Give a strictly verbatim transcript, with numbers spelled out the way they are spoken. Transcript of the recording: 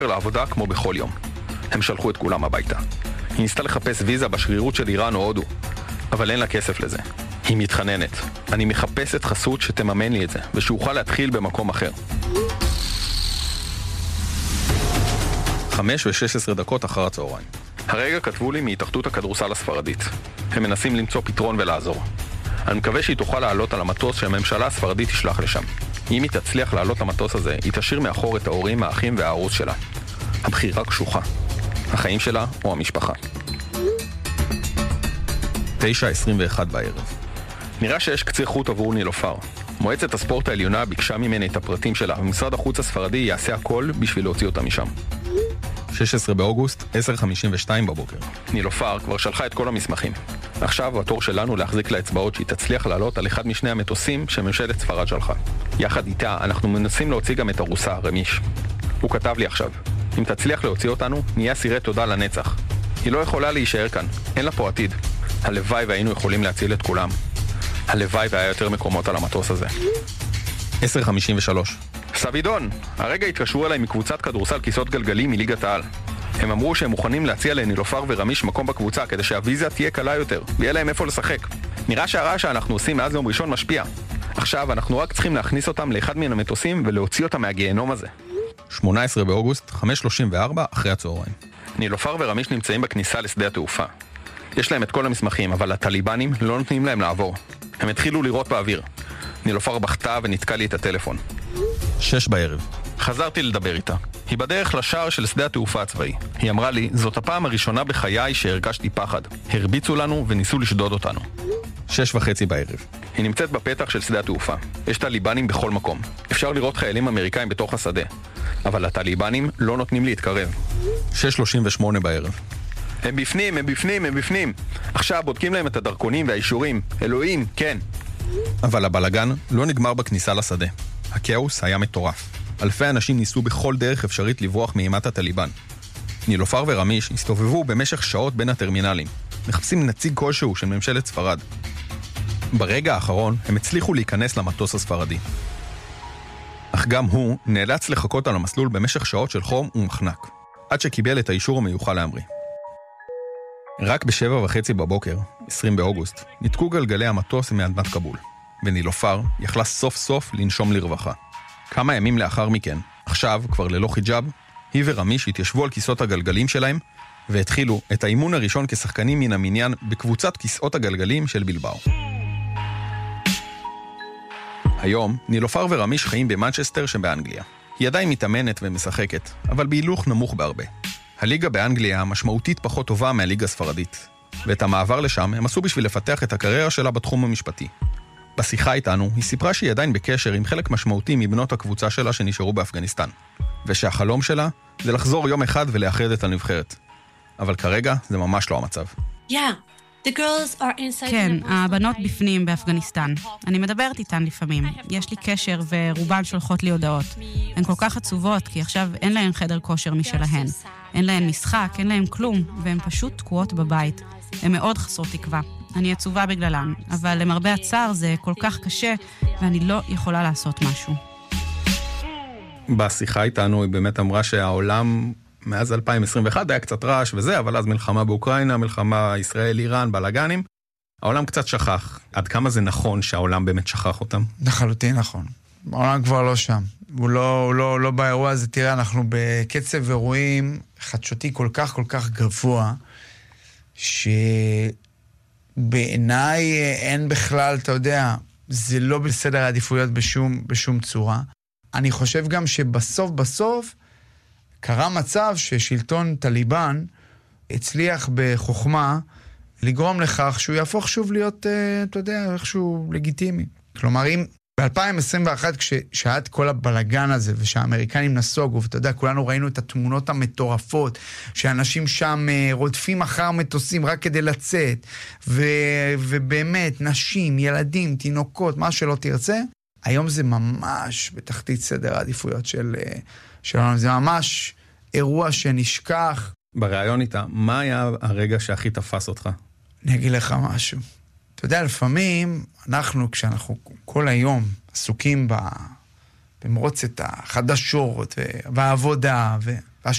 לעבודה כמו בכל יום. הם שלחו את כולם הביתה. היא ניסתה לחפש ויזה בשרירות של איראן או הודו, אבל אין לה כסף לזה. היא מתחננת. אני מחפשת חסות שתממן לי את זה, ושאוכל להתחיל במקום אחר. חמש ושש עשרה דקות אחר הצהריים. הרגע כתבו לי מהתאחדות הכדורסל הספרדית. הם מנסים למצוא פתרון ולעזור. אני מקווה שהיא תוכל לעלות על המטוס שהממשלה הספרדית תשלח לשם. אם היא תצליח לעלות למטוס הזה, היא תשאיר מאחור את ההורים, האחים והערוץ שלה. הבחירה קשוחה. החיים שלה או המשפחה. תשע עשרים ואחת בערב. נראה שיש קצה חוט עבור נילופר. מועצת הספורט העליונה ביקשה ממני את הפרטים שלה, ומשרד החוץ הספרדי יעשה הכל בשביל להוציא אותה משם. שש עשרה באוגוסט, עשר חמישים ושתיים בבוקר. נילופר כבר שלחה את כל המסמכים. עכשיו התור שלנו להחזיק לאצבעות שהיא תצליח לעלות על אחד משני המטוסים שממשלת ספרד שלחה. יחד איתה אנחנו מנסים להוציא גם את הרוסה, רמיש. הוא כתב לי עכשיו, אם תצליח להוציא אותנו, נהיה סירי תודה לנצח. היא לא יכולה להישאר כאן, אין לה פה עתיד. הלוואי והיינו יכולים להציל את כולם. הלוואי והיה יותר מקומות על המטוס הזה. עשר חמישים ושלוש. סבידון, הרגע התקשרו אליי מקבוצת כדורסל כיסאות גלגלים מליגת העל. הם אמרו שהם מוכנים להציע לנילופר ורמיש מקום בקבוצה כדי שהוויזה תהיה קלה יותר, ויהיה להם איפה לשחק. נראה שהרעש שאנחנו עושים מאז יום ראשון משפיע. עכשיו אנחנו רק צריכים להכניס אותם לאחד מן המטוסים ולהוציא אותם מהגיהנום הזה. שמונה עשרה באוגוסט, חמש שלושים וארבע אחרי הצהריים. נילופר ורמיש נמצאים בכניסה לשדה התעופה. יש להם את כל המסמכים, אבל הטליבנים לא נותנים להם לעבור. הם התחילו לירות באוויר. נילופר בכתה ונתקע לי את הטלפון. שש בערב. חזרתי לדבר איתה. היא בדרך לשער של שדה התעופה הצבאי. היא אמרה לי, זאת הפעם הראשונה בחיי שהרגשתי פחד. הרביצו לנו וניסו לשדוד אותנו. שש וחצי בערב. היא נמצאת בפתח של שדה התעופה. יש טליבנים בכל מקום. אפשר לראות חיילים אמריקאים בתוך השדה. אבל הטליבנים לא נותנים להתקרב. שש שלושים ושמונה בערב. הם בפנים, הם בפנים, הם בפנים. עכשיו בודקים להם את הדרכונים והאישורים. אלוהים, כן. אבל הבלגן לא נגמר בכניסה לשדה. הכאוס היה מטורף. אלפי אנשים ניסו בכל דרך אפשרית לברוח מאימת הטליבן. נילופר ורמיש הסתובבו במשך שעות בין הטרמינלים. מחפשים נציג כלשהו של ממשלת ספרד. ברגע האחרון הם הצליחו להיכנס למטוס הספרדי. אך גם הוא נאלץ לחכות על המסלול במשך שעות של חום ומחנק, עד שקיבל את האישור המיוחל להמריא. רק בשבע וחצי בבוקר, עשרים באוגוסט, ניתקו גלגלי המטוס מאדמת קבול, ונילופר יכלה סוף סוף לנשום לרווחה. כמה ימים לאחר מכן, עכשיו כבר ללא חיג'אב, היא ורמיש התיישבו על כיסאות הגלגלים שלהם, והתחילו את האימון הראשון כשחקנים מן המניין בקבוצת כיסאות הגלגלים של בלבאו. היום נילופר ורמיש חיים במנצ'סטר שבאנגליה. היא עדיין מתאמנת ומשחקת, אבל בהילוך נמוך בהרבה. הליגה באנגליה משמעותית פחות טובה מהליגה הספרדית, ואת המעבר לשם הם עשו בשביל לפתח את הקריירה שלה בתחום המשפטי. בשיחה איתנו היא סיפרה שהיא עדיין בקשר עם חלק משמעותי מבנות הקבוצה שלה שנשארו באפגניסטן, ושהחלום שלה זה לחזור יום אחד ולאחד את הנבחרת. אבל כרגע זה ממש לא המצב. Yeah. כן, הבנות בפנים באפגניסטן. אני מדברת איתן לפעמים. יש לי קשר ורובן שולחות לי הודעות. הן כל כך עצובות כי עכשיו אין להן חדר כושר משלהן. אין להן משחק, אין להן כלום, והן פשוט תקועות בבית. הן מאוד חסרות תקווה. אני עצובה בגללן, אבל למרבה הצער זה כל כך קשה ואני לא יכולה לעשות משהו. בשיחה איתנו היא באמת אמרה שהעולם מאז אלפיים עשרים ואחת היה קצת רעש וזה, אבל אז מלחמה באוקראינה, מלחמה ישראל-איראן, בלגנים. העולם קצת שכח. עד כמה זה נכון שהעולם באמת שכח אותם? לחלוטין נכון. העולם כבר לא שם. הוא לא, הוא לא, לא באירוע הזה. תראה, אנחנו בקצב אירועים חדשותי כל כך כל כך גבוה, שבעיניי אין בכלל, אתה יודע, זה לא בסדר העדיפויות בשום, בשום צורה. אני חושב גם שבסוף בסוף, קרה מצב ששלטון טליבן הצליח בחוכמה לגרום לכך שהוא יהפוך שוב להיות, אתה יודע, איכשהו לגיטימי. כלומר, אם ב-אלפיים עשרים ואחת, כששעת כל הבלגן הזה, ושהאמריקנים נסוגו, ואתה יודע, כולנו ראינו את התמונות המטורפות, שאנשים שם רודפים אחר מטוסים רק כדי לצאת, ו- ובאמת, נשים, ילדים, תינוקות, מה שלא תרצה, היום זה ממש בתחתית סדר העדיפויות של... שלנו, זה ממש אירוע שנשכח. בריאיון איתה, מה היה הרגע שהכי תפס אותך? אני אגיד לך משהו. אתה יודע, לפעמים אנחנו, כשאנחנו כל היום עסוקים במרוצת החדשות והעבודה,